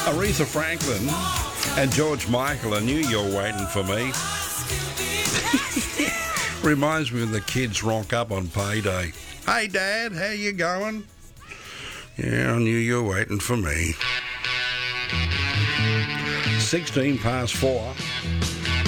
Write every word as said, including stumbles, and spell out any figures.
Aretha Franklin and George Michael, I knew you were waiting for me. Reminds me when the kids rock up on payday. Hey, Dad, how you going? Yeah, I knew you were waiting for me. sixteen past four.